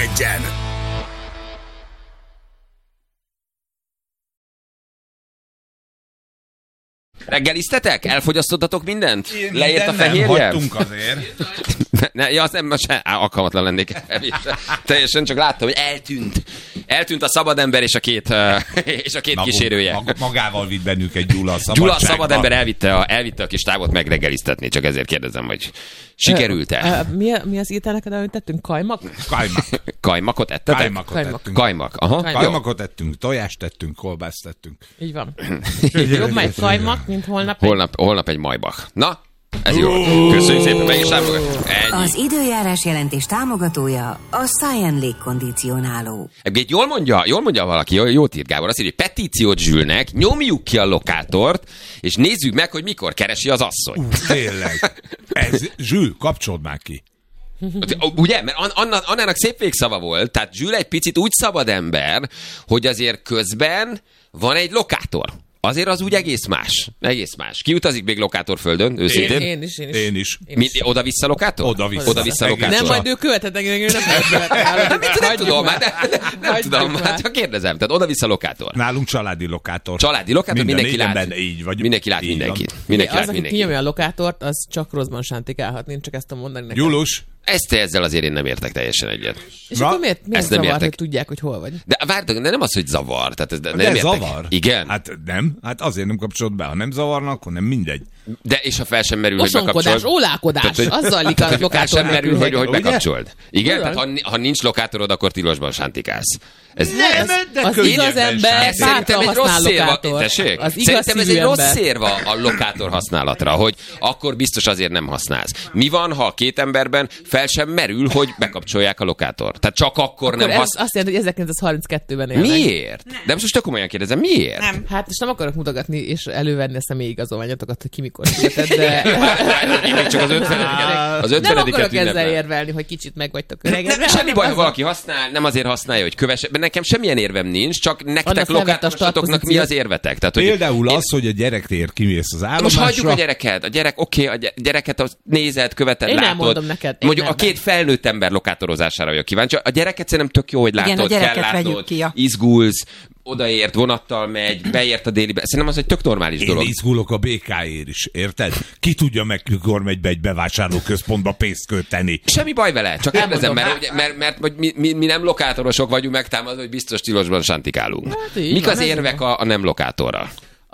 Egyen. Reggeliztetek? Elfogyasztottatok mindent? Leért a Nem fehérje? hagytunk azért. Ja, azt nem, most alkalmatlan lennék. Teljesen csak láttam, hogy eltűnt. Eltűnt a szabad ember és a két kísérője. Magával vitt bennük Gyula a szabadságba. Gyula a szabad ember elvitte a kis távot megreggeliztetni, csak ezért kérdezem, hogy sikerült-e? Mi az írtál neked, amit tettünk? Kajmak? Kajmakot ettetek? Kajmakot ettünk. Kajmak, aha. Kajmakot ettünk, tojást tettünk, kolbászt tettünk. Így van. Jobb már egy kajmak, mint holnap. Holnap egy majbach. Na, ez jó. Köszönjük szépen, meg is támogat. Az időjárás jelentés támogatója a Science légkondicionáló. Jól mondja valaki, jót írt Gábor, azt írja, hogy petíciót Zsülnek, nyomjuk ki a lokátort, és nézzük meg, hogy mikor keresi az asszony. Tényleg. Zsül, kapcsold már ki. Ugye? Mert Annának szép végszava volt, tehát Zsül egy picit úgy szabad ember, hogy azért közben van egy lokátor. Azért az úgy egész más. Egész más. Ki utazik még lokátorföldön, őszintén? Én is. Oda-vissza lokátor? Oda-vissza lokátor. Nem, majd ő követhet engem, ő nem Nem tudom, nem tudom, hát csak kérdezem. Tehát oda-vissza lokátor. Nálunk családi lokátor. Családi lokátor, mindenki lát. Így vagy. Mindenki lát mindenkit. Az, aki kinyomja a lokátort, az csak rosszban sántikálhat. Én csak ezt tudom mondani nekem. Gyulus. Ezzel azért én nem értek teljesen egyet. És akkor miért zavar, hogy tudják, hogy hol vagy? De várj, de nem az, hogy zavar. Tehát de nem zavar? Igen. Hát nem. Hát azért nem kapcsolod be. Ha nem zavarna, akkor nem mindegy. De és ha fel sem merül, hogy bekapcsolod. Ólálkodás, az zajlik a lokátor. Fel sem merül, hogy bekapcsold. Igen, Ugyan? tehát ha nincs lokátorod, akkor tilosban sántikálsz. Az igaz ember bátran használ lokátort. Szerintem ez egy rossz érv a lokátor használatra, hogy akkor biztos azért nem használsz. Mi van, ha a két emberben fel sem merül, hogy bekapcsolják a lokátort? Tehát csak akkor nem használsz. Azt jelenti, hogy 1932-ben élnek. Miért? De most tök komolyan kérdezem, miért? Nem. Hát most nem akarok mutogatni és elővenni a személyigazolványotokat, hogy ki mikor született, de... Még csak az 50-ediket nem akarok ezzel érvelni, hogy kicsit meg vagytok öregedve. Semmi baj, ha valaki használ, nem azért használja, hogy kövesse. Nekem semmilyen érvem nincs, csak nektek lokátorosatoknak mi az érvetek? Tehát, hogy például az, hogy a gyerekért kimész az állomásra. Most hagyjuk a gyereket. A gyereket nézed, követed, én látod. Nem mondom neked. Mondjuk a két felnőtt ember lokátorozására vagyok kíváncsi. A gyereket szerintem tök jó, hogy látod, kell látnod, izgulsz, odaért, vonattal megy, beért a délibe. Szerintem az egy tök normális dolog. Én izgulok a BK-ért is, érted? Ki tudja meg, mikor megy be egy bevásárlóközpontba pénzt költeni. Semmi baj vele, csak kérdezem, mert mi nem lokátorosok vagyunk megtámadva, hogy biztos tilosban sántikálunk. Hát mik az érvek a nem lokátorral?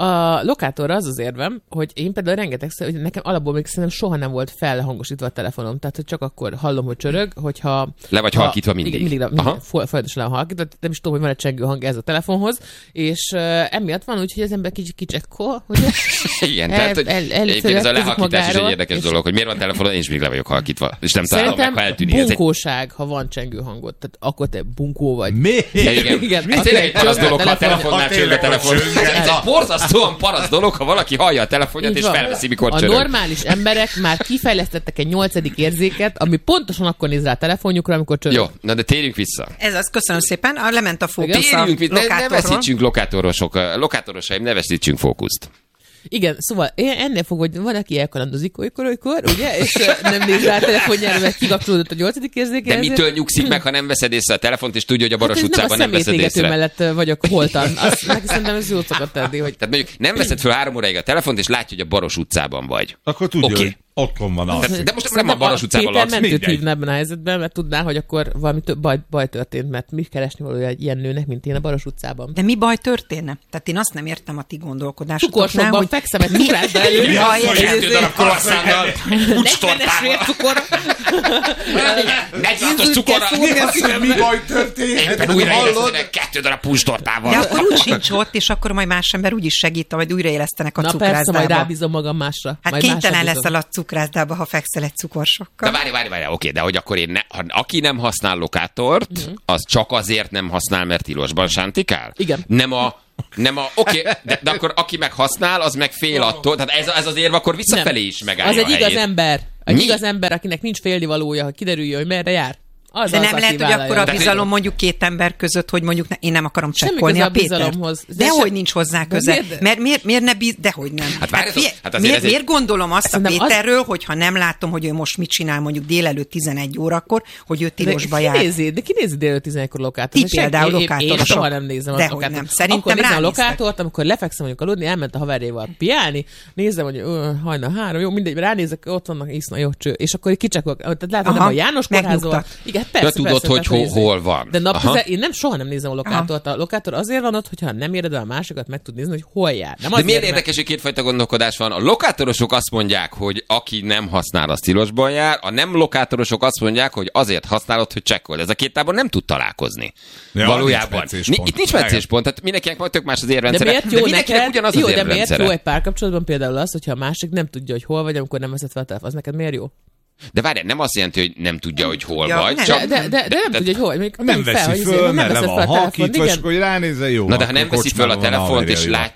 A lokátorra az érvem, hogy én például rengetegszer, hogy nekem alapból még szerintem soha nem volt felhangosítva a telefonom, tehát hogy csak akkor hallom, hogy csörög, hogyha... Le vagy halkítva mindig. Mindig folyamatosan le halkítva, nem is tudom, hogy van egy csengő hang ez a telefonhoz, és emiatt van úgy, hogy az ember kicsit kicsekkol, hogy... Igen, tehát hogy egyébként ez a lehallkítás is egy érdekes dolog, hogy miért van telefonon, én is még le vagyok halkítva, és nem találom meg, ha eltűnik. Bunkóság, ha van csengő hangot, tehát akkor te bunkó vagy. Miért? Igen. Ez tényleg egy parasz dolog, ha a telefonnál csörög a telefon. Ez a borzasztóan parasz dolog, ha valaki hallja a telefonját, és felveszi, mikor csörög. A normális emberek már kifejlesztettek egy 8. érzéket, ami pontosan akkor néz rá a telefonjukra, amikor csörög. Jó, na de térjünk vissza. Ez az, köszönöm szépen. Lement a fókusz a ne veszítsünk lokátorosaim, ne veszítsünk fókuszt. Igen, szóval ennél fog, hogy van, aki elkalandozik olykor, ugye, és nem néz rá a telefonjára, mert kikapcsolódott a 8. érzéke. De mitől nyugszik meg, ha nem veszed észre a telefont, és tudja, hogy a Baros utcában nem veszed észre? mellett vagyok holtan. Neki szerintem ez jót szokott tenni, hogy... Tehát mondjuk nem veszed föl 3 óráig a telefont, és látja, hogy a Baros utcában vagy. Akkor tudja, hogy otthon van az. De most nem a Baros utcában laksz. Péter mentőt hívna ebben a helyzetben, mert tudná, hogy akkor valami baj történt, mert mi keresni valója egy ilyen nőnek, mint én a Baros utcában. De mi baj történne? Tehát én azt nem értem a ti gondolkodásotoknál, Cukorsokban hogy... fekszem egy cukrásba elő. 2 darab croissannnal, bucstortával. 46-os cukorral. Mi baj történt? Éppen újraélesztenek 2 darab puncstortával. De akkor úgy sincs ott, és akkor majd más ember úgy is segít, majd újraélesztenek a cukrászdába. Na persze, majd rábízom magam másra. Hát kénytelen leszel a cukrászdába, ha fekszel egy cukorsokkal. De várj, oké, de hogy akkor aki nem használ lokátort, az csak azért nem használ, mert tilosban sántikál? Igen. Oké, de akkor aki meg használ, az meg fél attól. Tehát ez az érv akkor visszafelé is megállja az egy a helyét. igaz ember. Egy igaz ember, akinek nincs félnivalója, hogy kiderüljön, hogy merre jár. De nem lehet, hogy akkor a bizalom mondjuk két ember között, hogy mondjuk én nem akarom csekkolni a Pétert. Dehogy nincs hozzá köze. Miért ne dehogy nem. Miért gondolom azt a Péterről, hogyha nem látom, hogy ő most mit csinál mondjuk délelőtt 11 órakor, hogy ő tilosba jár. De ki nézi délelőtt 11-kor lokátort? Ti például lokátort. Én soha nem nézem a lokátort. Nem. Szerintem akkor nézem a lokátort, amikor lefekszem mondjuk aludni, elment a haverjával piálni, nézem, hogy hajnal 3, jó, mindegy, ránézek, ott vannak, iszna, jó cső. És akkor kicsakolok. Tehát látom, nem a János kórházban. Igen, persze, tudod, hogy hol van. De én soha nem nézem a lokátort. A lokátor azért van ott, hogyha nem éred el a másikat, meg tud nézni, hogy hol jár. De miért érdekes, hogy kétfajta gondolkodás van? A lokátorosok azt mondják, hogy aki nem használ, az tilosban jár, a nem lokátorosok azt mondják, hogy azért használod, hogy csekkold. Ez a két tábor nem tud találkozni. Ja, valójában. Itt nincs meccéspont, tehát mindenkinek majd tök más az érrendszere. De mindenkinek ugyanaz az érrendszere. De miért jó egy párkapcsolatban például az, hogyha a másik nem tudja, hogy hol vagy, amikor nem veszed fel a telefon, az neked miért jó? De várjál, nem azt jelenti, hogy nem tudja, hogy hol vagy. De nem tudja, hogy hol vagy. Nem veszi föl, mert le van halkítva, és hogy ránézze, jó. Na de ha nem veszi föl a telefont,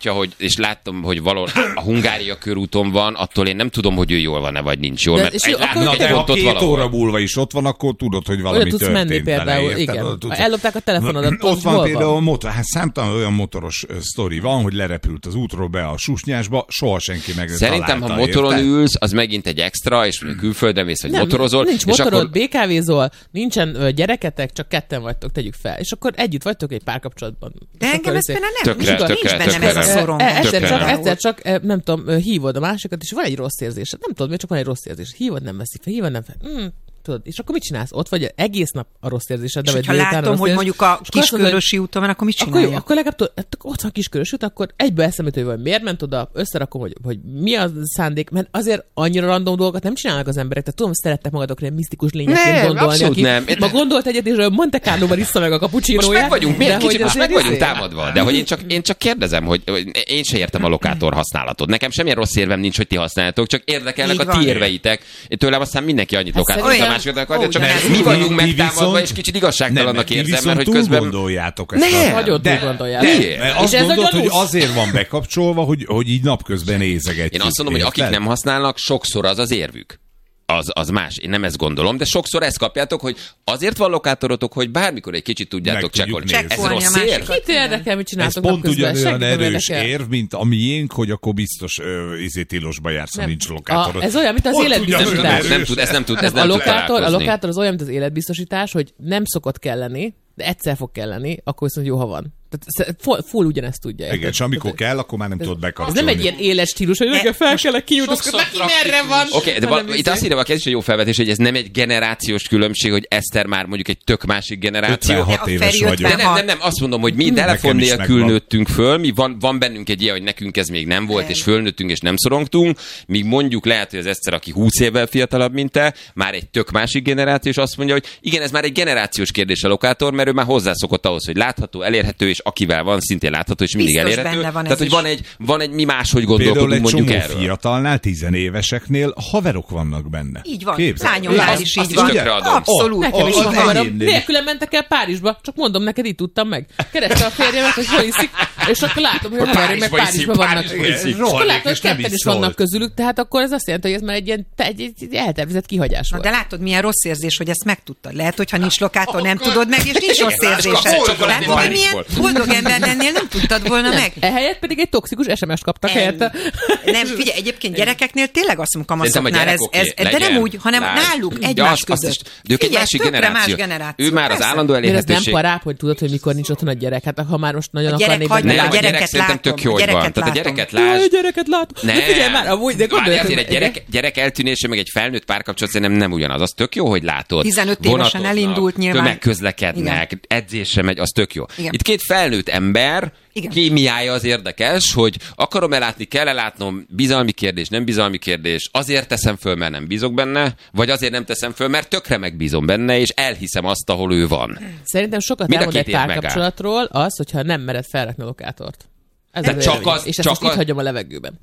és látom, hogy valahol a Hungária körúton van, attól én nem tudom, hogy ő jól van-e, vagy nincs jól. De ha 2 óra múlva is ott van, akkor tudod, hogy valami történt. Menni például, igen. Ellopták a telefonodat. Ott van például számtalan olyan motoros sztori van, hogy lerepült az útról be a Susnyásba, soha senki meg szerintem, ha motoron ülsz, az megint egy extra, és külföldön vagy motorozol. Nincs motorod, akkor... BKV-zol, nincsen gyereketek, csak ketten vagytok, tegyük fel. És akkor együtt vagytok egy párkapcsolatban. De engem ez például nincs bennem ez a szorom. Egyszer csak, nem tudom, hívod a másikat, és van egy rossz érzés. Nem tudod, miért csak van egy rossz érzés. Hívod, nem veszik fel, hívod, nem fel. Tudod, és akkor mit csinálsz? Ott vagy egész nap a rossz érzésed. És ha látom, hogy mondjuk a Kiskörösi úton van, akkor mit csinálja? Akkor legalább ott van a Kiskörösi út, akkor egyből eszembe hogy miért ment oda, összerakom, hogy mi a szándék, mert azért annyira random dolgokat nem csinálnak az emberek. Tehát tudom, szerettek magadokra ilyen misztikus lényekként gondolni, aki ma gondolt egyet, és Monte Carlo-ban issza meg a cappuccinóját. Most meg vagyunk támadva, de hogy én csak kérdezem, hogy én se értem a lokátor használatot. Nekem semmilyen rossz érvem nincs, hogy ti használjátok, csak érdekelnek a ti érveitek. Tőlem aztán mindenki annyit lokátor. Másikat akarja, csak mi vagyunk megtámadva, és kicsit igazságtalannak érzem, mert hogy közben... gondoljátok ezt. Nagyon túl gondoljátok. Azt gondolod, hogy azért van bekapcsolva, hogy így napközben nézegetjük. Én azt mondom, hogy akik nem használnak, sokszor az az érvük. Az más. Én nem ezt gondolom, de sokszor ezt kapjátok, hogy azért van lokátorotok, hogy bármikor egy kicsit tudjátok csekkolni. Ez rossz érv? Kit érdekel, mit csináltok napközben? Ez pont ugyanolyan erős érv, mint a miénk, hogy akkor biztos tilosba jársz, ha nincs lokátorod. Ez olyan, mint az életbiztosítás. Ez nem tud a lokátor az olyan, mint az életbiztosítás, hogy nem szokott kelleni, de egyszer fog kelleni, akkor viszont jó, ha van. Tehát full ugyanezt tudja. Igen, és amikor kell, akkor már nem tudod bekapcsolni. Ez nem egy ilyen éles stílus, hogy nekem fel kellek kiutazkodni, neki merre van. Oké, de itt azt írja, hogy ez is egy jó felvetés, hogy ez nem egy generációs különbség, hogy Eszter már mondjuk egy tök másik generáció. 56 éves vagyok. Nem, azt mondom, hogy mi telefon nélkül nőttünk föl, mi van bennünk egy ilyen, hogy nekünk ez még nem volt, és fölnőttünk, és nem szorongtunk, míg mondjuk lehet, hogy az Eszter, aki 20 évvel fiatalabb, mint te, már egy tök másik generáció, és azt mondja, hogy igen, ez már egy generációs kérdés a lokátor, mert ő már hozzászokott ahhoz, hogy látható, elérhető, és akivel van, szintén látható, és mindig biztos elérhető. Tehát, hogy van egy mi máshogy gondolkodunk mondjuk erről. Például egy fiatalnál, 10 éveseknél haverok vannak benne. Így van. Szányomnál is így van. Abszolút. Nekem is van haverom. Nélkülen mentek el Párizsba, csak mondom neked, így tudtam meg. Kereste a férjemet, hogy hol iszik, és akkor látom, hogy a haverjaim meg Párizsba vannak. És akkor látom, hogy ketten is vannak közülük, tehát akkor ez azt jelenti, hogy ez már egy ilyen eltervezett kihagyás volt. De látod, milyen rossz érzés, hogy ezt megtudtad. Lehet, hogyha nincs lokátor, nem tudod meg, és nincs rossz érzésed. Milyen boldog ember lennél, nem tudtad volna meg. Ehelyett pedig egy toxikus SMS-t kaptak helyette. Nem, figyelj, egyébként gyerekeknél tényleg azt mondom, kamaszoknál de nem úgy, hanem náluk egymás között. De ők egy másik generáció. Ő már az állandó elérhetőség. Ez nem parább, hogy tudod, hogy mikor nincs otthon a gyerek. Hát ha már most nagyon akarnék venni. A gyerek szerintem tök jó, hogy van. Tehát a gyereket lásd. A gyereket látom. De figyelj már, amúgy, de gondolj. Egy gyerek eltűnése, meg egy felnőtt párkapcsolat szerintem nem ugyanaz. Az tök jó, hogy látod. 15 évesen elindult nyilván. Tömegközlekednek, edzésre megy, az tök jó. Itt két felnőtt ember, kémiája az érdekes, hogy akarom elátni, kell elátnom, bizalmi kérdés, nem bizalmi kérdés, azért teszem föl, mert nem bízok benne, vagy azért nem teszem föl, mert tökre megbízom benne, és elhiszem azt, ahol ő van. Szerintem sokat elmond egy párkapcsolatról az, hogyha nem mered felrakni a lokátort. És ezt most itt hagyom a levegőben.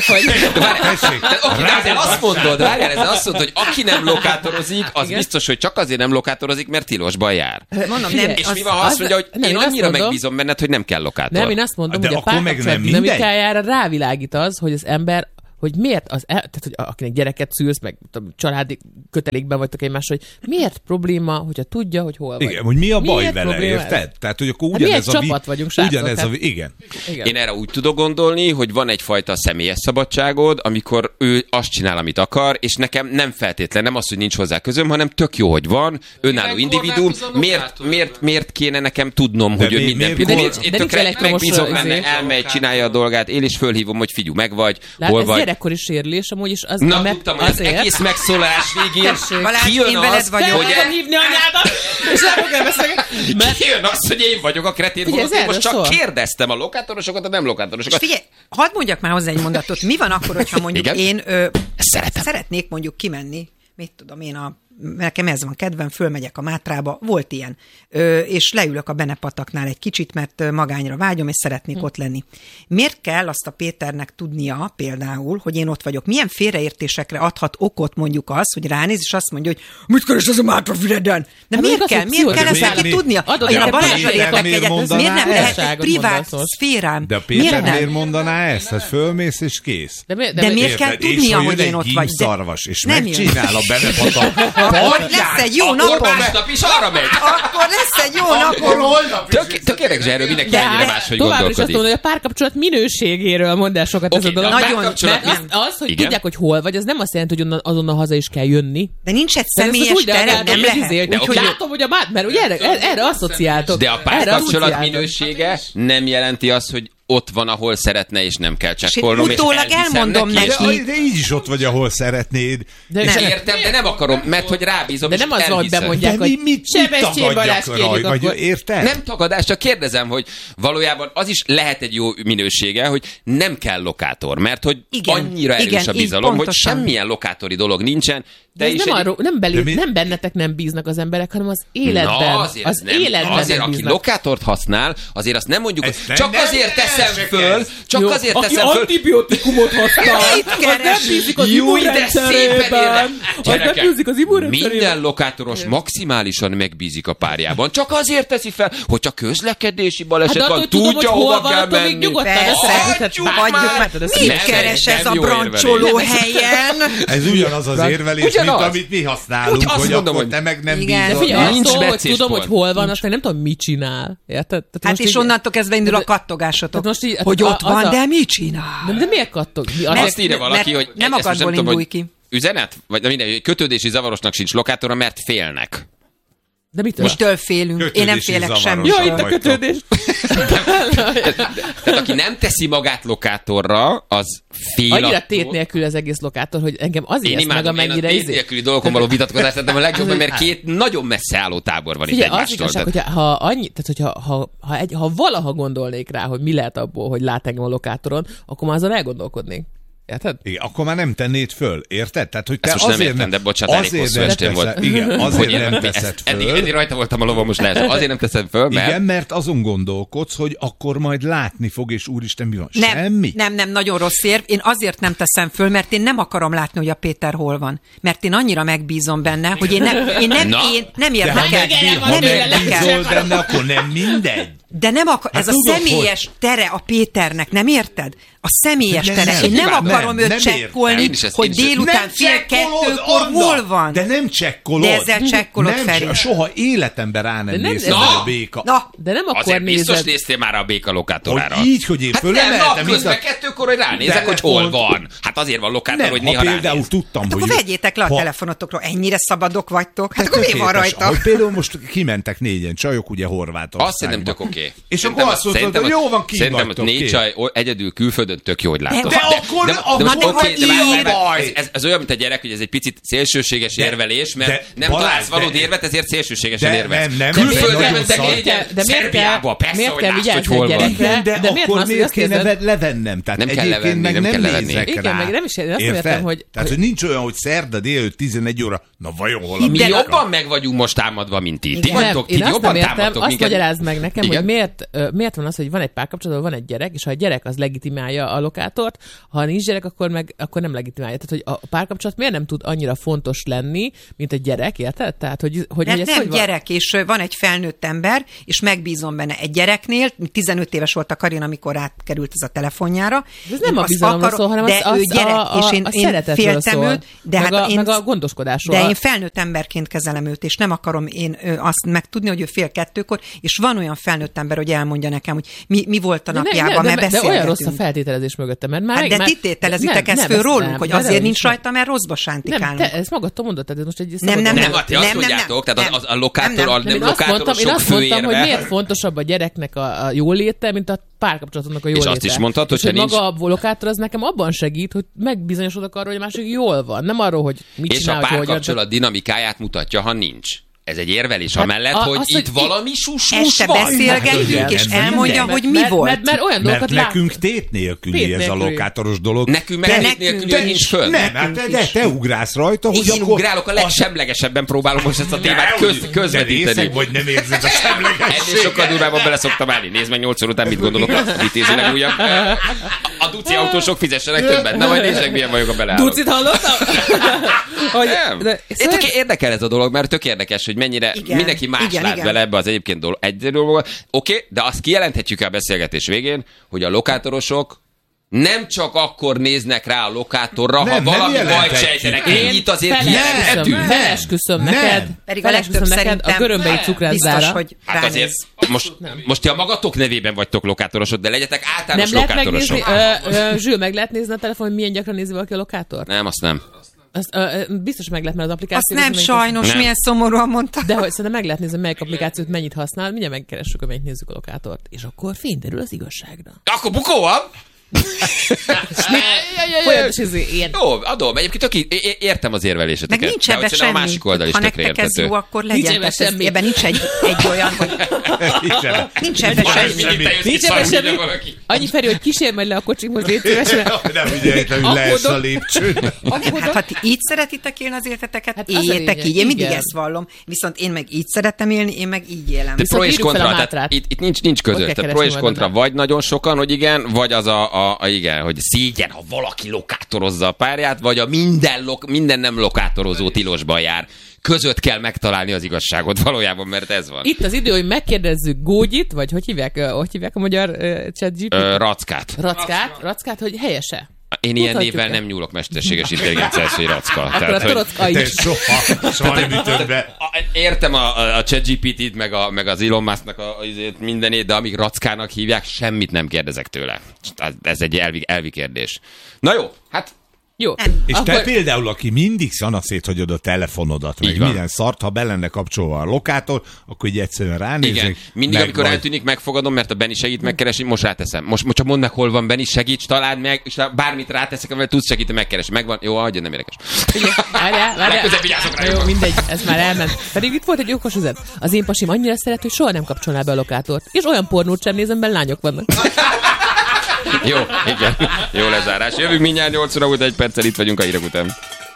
Ezzel azt mondod, hogy aki nem lokátorozik, az biztos, hogy csak azért nem lokátorozik, mert tilosban jár. Mondom, nem. És mi van, ha azt mondja, hogy én annyira megbízom benned, hogy nem kell lokátor. Nem, én azt mondom, hogy a párkapcsolat dinamikájára rávilágít az, hogy az ember hogy miért tehát, hogy akinek gyereket szülsz, meg családi kötelékben vagytok egymásra, hogy miért probléma, hogyha tudja, hogy hol vagy. Igen, hogy mi a baj miért vele, érted? Tehát, hogy akkor ugyanez a csapat vagyunk, srácok. Igen. Én erre úgy tudok gondolni, hogy van egyfajta személyes szabadságod, amikor ő azt csinál, amit akar, és nekem nem feltétlen, nem az, hogy nincs hozzá közöm, hanem tök jó, hogy van, önálló individuum. Miért kéne nekem tudnom, hogy ő minden pillanat. Én tökre megbízom benne, elmegy, csinálja a dolgát, én is fölhívom, hogy figyelj, meg vagy, hol vagy. Gyerekkori sérülés, amúgy is az... Na, tudtam, hogy az egész megszólalás végén kijön az, hogy... hívni anyádat, és nem fogja beszélni. Kijön az, hogy én vagyok a kretén, holott én most csak kérdeztem a lokátorosokat, a nem lokátorosokat. Figyelj, hadd mondjak már hozzá egy mondatot. Mi van akkor, hogyha mondjuk én szeretnék mondjuk kimenni, mit tudom én, nekem ez van kedvem, fölmegyek a Mátrába, volt ilyen, és leülök a Benepataknál egy kicsit, mert magányra vágyom, és szeretnék ott lenni. Miért kell azt a Péternek tudnia például, hogy én ott vagyok? Milyen félreértésekre adhat okot mondjuk az, hogy ránéz, és azt mondja, hogy mit keres ez a Mátrafüreden? De miért kell ezt neki tudnia? Én a Balázsral értek egyet, miért nem lehet egy privát szférám? De a Péter miért mondaná ezt? Hát fölmész és kész. De miért kell tudnia, hogy én ott vagy? És megcsinál a Benepatak. Lesz egy jó napom. Másnap is arra megy. Akkor lesz egy jó napom. Tök érdekes, erről mindenki ennyire máshogy továbbra is azt gondolkodik. mondom, hogy a párkapcsolat minőségéről mondd el sokat ez a dolog. Nagyon. Az, hogy tudják, hogy hol vagy, az nem azt jelenti, hogy azonnal haza is kell jönni. De nincs egy személyes tere, nem lehet. Úgyhogy látom, hogy mert ugye erre asszociáltok. De a párkapcsolat minősége nem jelenti azt, hogy ott van, ahol szeretne, és nem kell csekkolnom. És utólag elmondom neki. De így is ott vagy, ahol szeretnéd. És értem, de nem akarom, mert hogy rábízom, de nem az van, hogy bemondják, hogy Sebestyén Balázs kérjük akkor. Érted? Nem tagadás, csak kérdezem, hogy valójában az is lehet egy jó minősége, hogy nem kell lokátor, mert hogy annyira erős a bizalom, hogy semmilyen lokátori dolog nincsen. De ez nem bennetek nem bíznak az emberek, hanem az életben. Az életben azért, aki lokátort használ, azért azt nem mondjuk, hogy csak azért teszem föl, aki antibiotikumot használ, az nem bízik az immunrendszerében. Minden lokátoros maximálisan megbízik a párjában. Csak azért teszi fel, hogyha közlekedési baleset van, tudja, hova kell menni. Mit keres ez a brancsoló helyen? Ez ugyanaz az érvelés, mint amit mi használunk, hogy akkor te meg nem bízol. Hogy tudom, hogy hol van, aztán nem tudom, mit csinál. Érted? Hát és onnantól kezdve indul a kattogásotok, hogy ott van, de mit csinál? De miért kattog? Azt írja valaki, hogy nem akadból indulj ki. Üzenet? Vagy minden, kötődési zavarosnak sincs lokátora, mert félnek. De mitől? Mostől félünk. Én nem félek semmi. Jó, itt a kötődés. Tehát aki nem teszi magát lokátorra, az fél. Annyira tét nélkül az egész lokátor, hogy engem azért meg amennyire én tét nélküli dolgokon való vitatkozást tettem a legjobban, mert két nagyon messze álló tábor van itt egymástól. Az igazság, ha valaha gondolnék rá, hogy mi lehet abból, hogy lát engem a lokátoron, akkor már azon elgondolkodnék. Érted? Igen, akkor már nem tennéd föl, érted? Tehát, hogy te ezt most nem értem, de bocsánat, elég hosszú estén volt. Igen, azért nem teszed föl. Eddig rajta voltam a lovom, most lehet. Azért nem teszed föl, mert... Igen, mert azon gondolkodsz, hogy akkor majd látni fog, és úristen, mi van? Semmi? Nem, nagyon rossz érv. Én azért nem teszem föl, mert én nem akarom látni, hogy a Péter hol van. Mert én annyira megbízom benne, hogy én nem érdekel. Ha megbízol benne, akkor nem mindegy. De nem ez a személyes tere a Péternek, nem érted? A személyes tere. Én nem akarom őt csekkolni, hogy délután 1:30 hol van. De nem csekkolod. De ezzel csekkolod, Feri. Soha életemben rá nem néztem a béka. De nem akkor azért biztos néztél már a béka lokátorára. Hogy így, hogy én fölemeltem. Hát nem, közben 2-kor, hogy ránézek, hogy hol van. Hát azért van lokátor, hogy néha ránéz. Például tudtam, hogy... Akkor vegyétek le a telefonotokról, ennyire szabadok vagytok. Hát akkor mi van rajta? Hogy például most kimentek 4-en csajok, ugye Horvátországba. Azt szerintem tök oké. És akkor azt mondtad, hogy jó van, szerintem, hogy 4 csaj egyedül külföldön tök jó, hogy látod. De akkor ez olyan, mint a gyerek, hogy ez egy picit szélsőséges érvelés, mert nem találsz valódi érvet, ezért szélsőségesen érvelsz. Külföldön mentek 4-en, Szerbiába, persze, hogy látsz, hogy hol van. De akkor miért kéne levennem? Tehát egyébként meg nem nézek rá. Igen, meg nem is azt értem, hogy... Tehát, hogy nincs olyan, hogy szerda délőtt 11 óra, na vajon hol? Mi jobban meg vagyunk most támadva, mint ti. Ti jobban támadtok minket. Azt magyarázd meg nekem, hogy miért van az, hogy van egy párkapcsolatban, van egy gyerek, és ha a gyerek az legitimálja a lokátort, ha nincs gyerek, akkor nem legitimálja. Tehát, hogy a párkapcsolat miért nem tud annyira fontos lenni, mint a gyerek, érted? Tehát, hogy ez nem gyerek, és van egy felnőtt ember, és megbízom benne egy gyereknél, 15 éves volt a Karin, amikor átkerült ez a telefonjára. Ez nem a bizalomról szól, hanem ő gyerek, és én féltem őt, de meg a gondoskodásról. De én felnőtt emberként kezelem őt, és nem akarom én azt megtudni, hogy ő fél 2-kor, és van olyan felnőtt ember, hogy elmondja nekem, hogy mi volt a napjában, mert beszélgetünk. De olyan rossz a feltételezés mögötte, mert már... De ti tételezitek ezt föl rólunk, hogy azért nincs rajta, mert rosszba sántikálunk. Nem, te ezt magadtól mondod, tehát most egy... Nem, ti azt mondjátok, tehát a lokátorosok én azt mondtam, hogy miért fontosabb a gyereknek a jóléte, mint a párkapcsolatnak a jóléte. És azt is mondtad, hogy maga a lokátor az nekem abban segít, hogy megbizonyosodok arról, hogy a másik jól van. Nem arról, hogy mit csinál. És a párkapcsolat dinamikáját mutatja, ha nincs. Ez egy érvelés amellett, hogy itt valami susmus van. Beszélgetjük, és elmondja, hogy mi volt. Mert olyan dolgokat nekünk tét nélküli ez a lokátoros dolog. Nekünk meg tét nélküli nincs föl. De te ugrálsz rajta, hogy én ugrálok, a legsemlegesebben próbálom most ezt a témát közvetíteni. Vagy nem érzed a semlegességet. Ennél sokkal durvábban bele szoktam állni. Nézd meg 8 óra után, mit gondolok a vitézinek újabb. A duci autósok fizessenek többet. Na majd nézzek, milyen vagyok a beleállok. Ducit hallottam? Érdekel ez a dolog, mert tök érdekes, hogy mennyire mindenki más lát bele ebbe az egyébként egy dologba. Oké, de azt kijelenthetjük a beszélgetés végén, hogy a lokátorosok nem csak akkor néznek rá a lokátorra, ha valami bajt sejtenek. Ennyit azért kijelenthetünk. Felesküszöm neked. Pedig a legtöbb szerintem a görömbei cukrászdára. Biztos, hogy hát azért most ti a magatok nevében vagytok lokátorosok, de legyetek általános lokátorosok. Zsül, meg lehet nézni a telefon, hogy milyen gyakran nézi valaki a lokátort? Nem, azt nem. Biztos meg lehet, mert az applikáció... Azt nem sajnos, nem. Milyen szomorúan mondta. De hogy szerintem meg lehet nézni, melyik applikációt mennyit használ, mindjárt megkeressük, hogy mennyit nézzük a lokátort. És akkor fényderül az igazságra. Akkor bukó van? Jó, adom. Egyébként értem az érveléseteket. Meg nincs ebben semmi. A másik oldal is tökre értető. Jó, akkor legyen. Ebben nincs egy olyan, hogy... Nincs ebben semmi. Nincs ebben semmi. Annyi Feri, hogy kísérj majd le a kocsimhoz, légy szívesen. Nem ügyeletlenül lesz a lépcsőn. Ha ti így szeretitek élni az életeteket, éljetek így. Én mindig ezt vallom. Viszont én meg így szeretem élni, én meg így élem. De pro és kontra, tehát itt nincs között. Tehát pro és kontra vagy nagyon sokan, hogy igen, vagy az igen, hogy szégyen, ha valaki lokátorozza a párját, vagy a minden nem lokátorozó tilosban jár. Között kell megtalálni az igazságot valójában, mert ez van. Itt az idő, hogy megkérdezzük Gógyit, vagy hogy hívják a magyar ChatGPT? Rackát, hogy helyese. Én ilyen névvel nem nyúlok mesterséges intelligenciás, hogy Racka. Akkor a Torocka is. Soha nem ütöm be. Értem a ChatGPT-t, meg az Elon Musk-nak mindenét, de amíg Rackának hívják, semmit nem kérdezek tőle. Ez egy elvi kérdés. Na jó, hát... Jó. És akkor... te például, aki mindig szanaszét hagyod a telefonodat, meg minden szart, ha be lenne kapcsolva a lokátor, akkor így egyszerűen ránézünk. Igen, mindig, amikor eltűnik, megfogadom, mert a Benni segít megkeresni, most ráteszem. Most csak mondd meg, hol van Benni, segíts, találd meg, és bármit ráteszek, amivel tudsz segíteni, megkeresni. Megvan, jó, hagyja, nem érdekes. Várjál. Jó, mindegy, ez már elment. Pedig itt volt egy okos üzlet. Az én pasim annyira szeret, hogy soha nem kapcsolná be a lokátort. És olyan pornót sem nézem, mert lányok vannak. Jó, igen. Jó lezárás. Jövünk mindjárt 8 óra után, 1 perccel itt vagyunk a hírek után.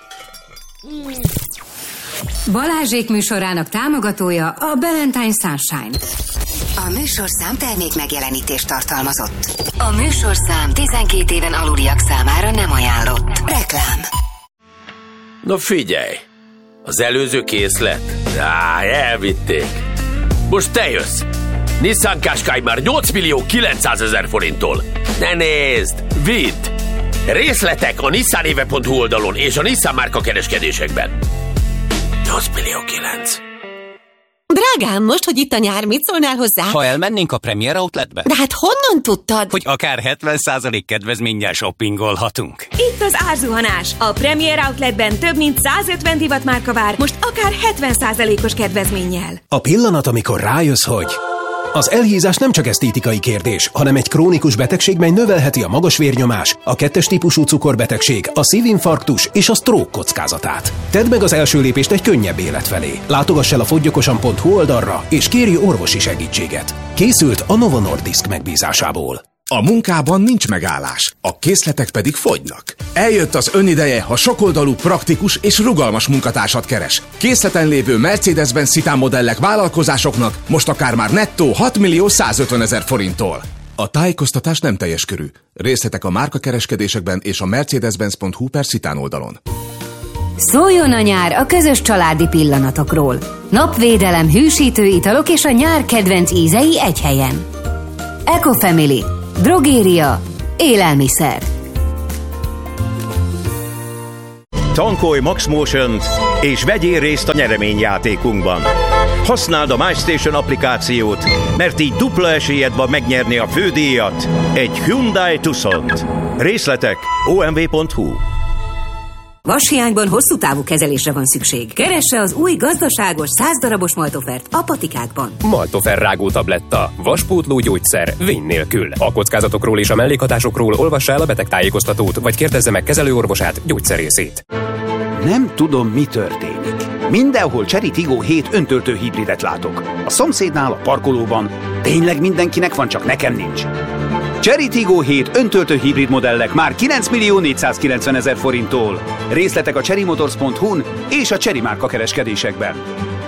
Balázsék műsorának támogatója a Valentine Sunshine. A műsorszám termék megjelenítést tartalmazott. A műsorszám 12 éven aluliak számára nem ajánlott. Reklám. Na figyelj! Az előző készlet? Elvitték. Most te jössz! Nissan Qashqai már 8.900.000 forinttól. Ne nézd! Vidd! Részletek a nissanéve.hu oldalon és a Nissan márka kereskedésekben. 8.900.000. Drágám, most, hogy itt a nyár, mit szólnál hozzá? Ha elmennénk a Premier Outletbe? De hát honnan tudtad? Hogy akár 70% kedvezménnyel shoppingolhatunk. Itt az árzuhanás. A Premier Outletben több mint 150 divatmárka vár, most akár 70%-os kedvezménnyel. A pillanat, amikor rájössz, hogy... Az elhízás nem csak esztétikai kérdés, hanem egy krónikus betegség, mely növelheti a magas vérnyomás, a 2-es típusú cukorbetegség, a szívinfarktus és a stroke kockázatát. Tedd meg az első lépést egy könnyebb élet felé. Látogass el a foggyokosan.hu oldalra, és kérj orvosi segítséget. Készült a Novo Nordisk megbízásából. A munkában nincs megállás, a készletek pedig fogynak. Eljött az önideje, ha sokoldalú, praktikus és rugalmas munkatársat keres. Készleten lévő Mercedes-Benz Citan modellek vállalkozásoknak most akár már nettó 6.150.000 forinttól. A tájékoztatás nem teljes körű. Részletek a márkakereskedésekben és a mercedes-benz.hu/Citan oldalon. Szóljon a nyár a közös családi pillanatokról. Napvédelem, hűsítő italok és a nyár kedvenc ízei egy helyen. Ecofamily. Drogéria. Élelmiszer. Tankolj Max Motion-t és vegyél részt a nyereményjátékunkban. Használd a MyStation applikációt, mert így dupla esélyed van megnyerni a fődíjat, egy Hyundai Tucsont. Részletek omv.hu. Vashiányban hosszú távú kezelésre van szükség. Keresse az új gazdaságos 100 darabos Maltofert a patikákban. Maltofer rágó tabletta. Vaspótló gyógyszer vény nélkül. A kockázatokról és a mellékhatásokról olvassa el a betegtájékoztatót, vagy kérdezze meg kezelőorvosát, gyógyszerészét. Nem tudom, mi történik. Mindenhol Chery Tiggo 7 öntöltő hibridet látok. A szomszédnál, a parkolóban. Tényleg mindenkinek van, csak nekem nincs. Chery Tiggo 7 öntöltő hibrid modellek már 9.490.000 forinttól. Részletek a cherrymotors.hu-n és a Chery márka kereskedésekben.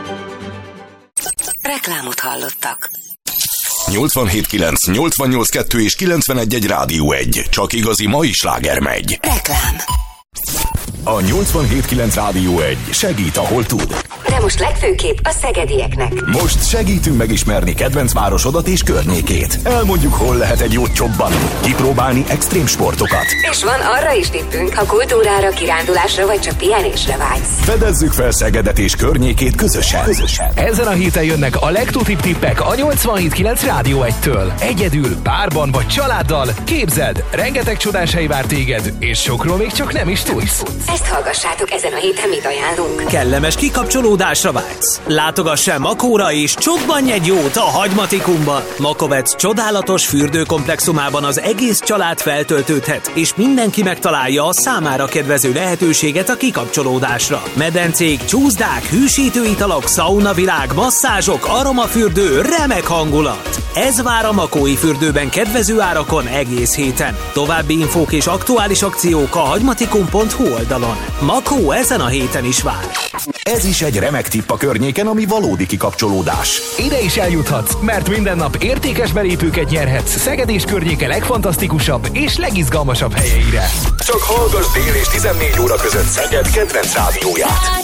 Reklámot hallottak. 87.9, 88.2 és 91.1 Rádió 1. Csak igazi mai sláger megy. Reklám. A 87.9 Rádió 1 segít, ahol tud. De most legfőképp a szegedieknek. Most segítünk megismerni kedvenc városodat és környékét. Elmondjuk, hol lehet egy jót csobban, kipróbálni extrém sportokat. És van arra is tippünk, ha kultúrára, kirándulásra vagy csak pihenésre vágysz. Fedezzük fel Szegedet és környékét közösen. Ezen a héten jönnek a legtutibb tippek a 87.9 Rádió 1-től. Egyedül, párban vagy családdal. Képzeld, rengeteg csodás hely vár téged, és sokról még csak nem is tudsz. Ezt hallgassátok, ezen a héten mit ajánlunk. Kellemes kikapcsolódásra vágysz? Látogass el Makóra és csobbanj egy jót a Hagymatikumba. Makovec csodálatos fürdőkomplexumában az egész család feltöltődhet, és mindenki megtalálja a számára kedvező lehetőséget a kikapcsolódásra. Medencék, csúszdák, hűsítő italok, szaunavilág, masszázsok, aromafürdő, remek hangulat. Ez vár a Makói fürdőben kedvező árakon egész héten. További infók és aktuális akciók a hagymatikum.hu oldalon. Makó ezen a héten is vár. Ez is egy remek tipp a környéken, ami valódi kikapcsolódás. Ide is eljuthatsz, mert minden nap értékes belépőket nyerhetsz Szeged és környéke legfantasztikusabb és legizgalmasabb helyeire. Csak hallgass dél és 14 óra között Szeged kedvenc rádióját.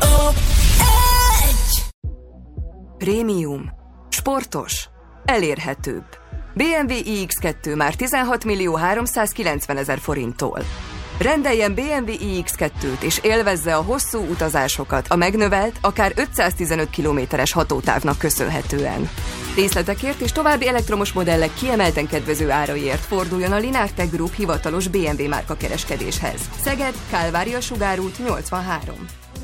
Prémium. Sportos. Elérhetőbb. BMW iX2 már 16.390.000 forinttól. Rendeljen BMW iX2-t és élvezze a hosszú utazásokat a megnövelt, akár 515 kilométeres hatótávnak köszönhetően. Részletekért és további elektromos modellek kiemelten kedvező áraiért forduljon a Linártech Group hivatalos BMW márka kereskedéshez. Szeged, Kálvária Sugárút 83.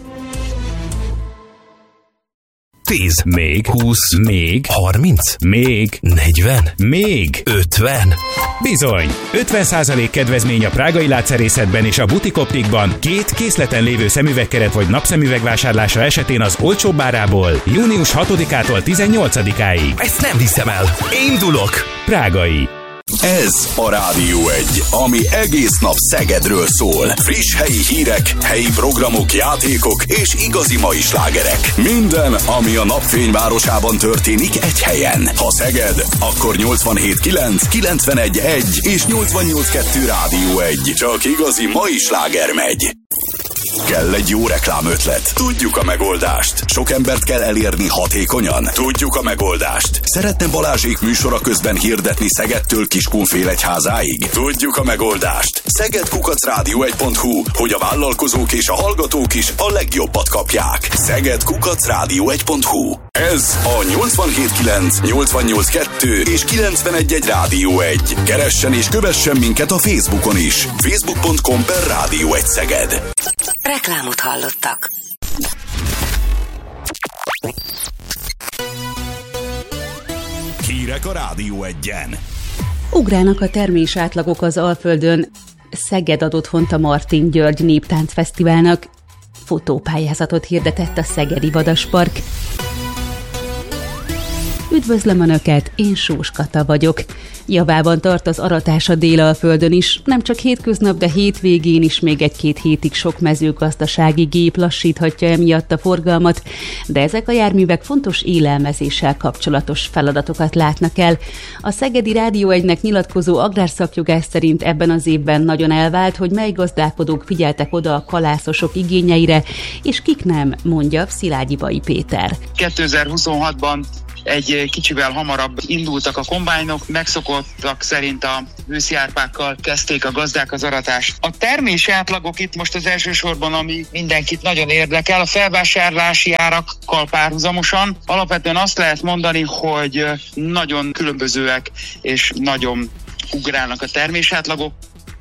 10, még 20, még 30, még 40, még 50. Bizony, 50% kedvezmény a prágai látszerészetben és a butik optikban 2 készleten lévő szemüvegkeret vagy napszemüveg vásárlása esetén az olcsóbb árából június 6-ától 18-áig. Ezt nem hiszem el. Indulok. Prágai. Ez a Rádió 1, ami egész nap Szegedről szól. Friss helyi hírek, helyi programok, játékok és igazi mai slágerek. Minden, ami a napfényvárosában történik egy helyen. Ha Szeged, akkor 87.9, 91.1 és 88.2 Rádió 1. Csak igazi mai sláger megy. Kell egy jó reklámötlet? Tudjuk a megoldást. Sok embert kell elérni hatékonyan? Tudjuk a megoldást. Szeretne Balázsék műsora közben hirdetni Szegedtől Kiskunfélegyházáig? Tudjuk a megoldást. Szeged@radio1.hu, hogy a vállalkozók és a hallgatók is a legjobbat kapják. Szeged@radio1.hu. Ez a 87.9, 88.2 és 91.1 Rádió 1. Keressen és kövessen minket a Facebookon is. Facebook.com/Rádió 1 Szeged. Reklámot hallottak. Hírek a Rádió 1-en. Ugrálnak a termés átlagok az Alföldön. Szeged ad otthont a Martin György Néptáncfesztiválnak. Fotópályázatot hirdetett a Szegedi Vadaspark. Üdvözlöm Önöket, én Sós Kata vagyok. Javában tart az aratás a Délalföldön is, nem csak hétköznap, de hétvégén is még 1-2 hétig sok mezőgazdasági gép lassíthatja emiatt a forgalmat, de ezek a járművek fontos élelmezéssel kapcsolatos feladatokat látnak el. A Szegedi Rádió 1-nek nyilatkozó agrárszakjogász szerint ebben az évben nagyon elvált, hogy mely gazdálkodók figyeltek oda a kalászosok igényeire, és kik nem, mondja Szilágyi Péter. 2026-ban egy kicsivel hamarabb indultak a kombájnok, megszokottak szerint a őszjárpákkal kezdték a gazdák az aratást. A termési átlagok itt most az elsősorban, ami mindenkit nagyon érdekel, a felvásárlási árakkal párhuzamosan. Alapvetően azt lehet mondani, hogy nagyon különbözőek és nagyon ugrálnak a termési átlagok.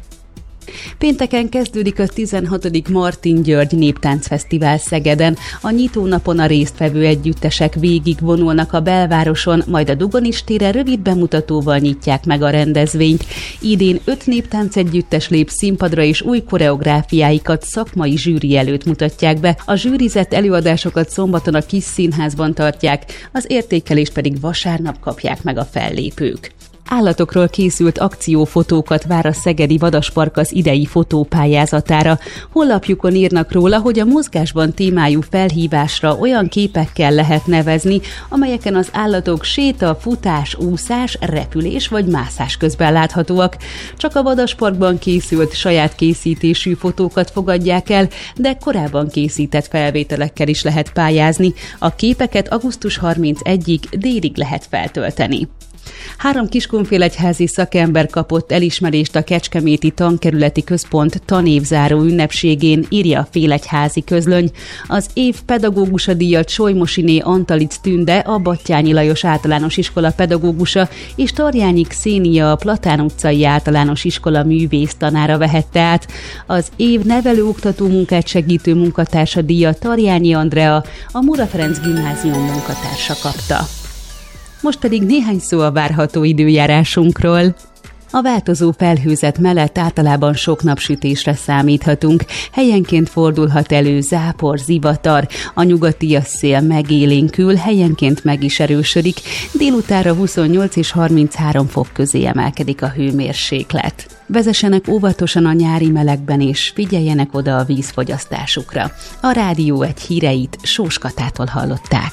Pénteken kezdődik a 16. Martin György Néptáncfesztivál Szegeden. A nyitónapon a résztvevő együttesek végigvonulnak a belvároson, majd a Dugonis téren rövid bemutatóval nyitják meg a rendezvényt. Idén 5 néptánc együttes lép színpadra, és új koreográfiáikat szakmai zsűri előtt mutatják be. A zsűrizett előadásokat szombaton a Kis Színházban tartják, az értékelést pedig vasárnap kapják meg a fellépők. Állatokról készült akciófotókat vár a Szegedi Vadaspark az idei fotópályázatára. Honlapjukon írnak róla, hogy a mozgásban témájú felhívásra olyan képekkel lehet nevezni, amelyeken az állatok séta, futás, úszás, repülés vagy mászás közben láthatóak. Csak a Vadasparkban készült saját készítésű fotókat fogadják el, de korábban készített felvételekkel is lehet pályázni. A képeket augusztus 31-ig délig lehet feltölteni. 3 Kiskunfélegyházi szakember kapott elismerést a Kecskeméti Tankerületi Központ tanévzáró ünnepségén, írja a Félegyházi Közlöny. Az év pedagógusa díjat Solymosiné Antalic Tünde, a Battyányi Lajos Általános Iskola pedagógusa, és Tarjányi Xénia, a Platán utcai Általános Iskola művésztanára vehette át. Az év nevelőoktató munkát segítő munkatársa díjat Tarjányi Andrea, a Móra Ferenc Gimnázium munkatársa kapta. Most pedig néhány szó a várható időjárásunkról. A változó felhőzet mellett általában sok napsütésre számíthatunk. Helyenként fordulhat elő zápor, zivatar, a nyugatias szél megélénkül, helyenként meg is erősödik. Délutánra 28 és 33 fok közé emelkedik a hőmérséklet. Vezessenek óvatosan a nyári melegben, és figyeljenek oda a vízfogyasztásukra. A Rádió 1 híreit Sós Katától hallották.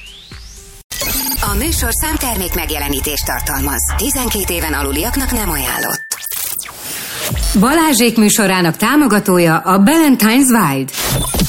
A műsorszám termék megjelenítést tartalmaz. 12 éven aluliaknak nem ajánlott. Balázsék műsorának támogatója a Ballantine's Wild.